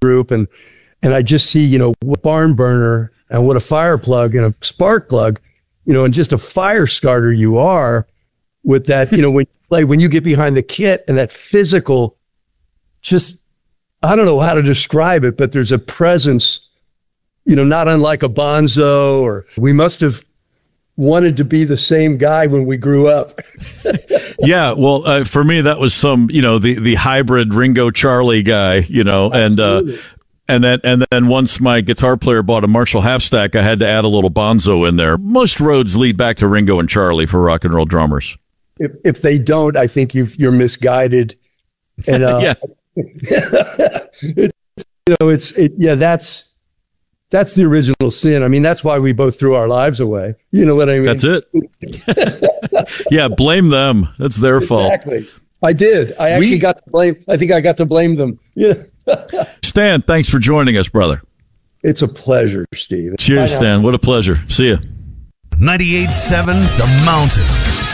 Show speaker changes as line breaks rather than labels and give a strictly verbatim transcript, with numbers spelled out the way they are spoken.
group, and and I just see, you know, what barn burner and what a fire plug and a spark plug, you know, and just a fire starter you are with that, you know, when like when you get behind the kit and that physical, just, I don't know how to describe it, but there's a presence, you know, not unlike a Bonzo, or we must have wanted to be the same guy when we grew up.
Yeah, well, uh, for me, that was some, you know, the, the hybrid Ringo Charlie guy, you know, and uh, and then and then once my guitar player bought a Marshall half stack, I had to add a little Bonzo in there. Most roads lead back to Ringo and Charlie for rock and roll drummers.
If if they don't, I think you've, you're misguided. And uh,
yeah,
it, you know, it's it, yeah, that's. That's the original sin. I mean, that's why we both threw our lives away. You know what I mean?
That's it. Yeah, blame them. That's their fault.
Exactly. I did. I actually we, got to blame. I think I got to blame them. Yeah.
Stan, thanks for joining us, brother.
It's a pleasure, Steve.
Cheers, Stan. What a pleasure. See you.
ninety-eight point seven The Mountain.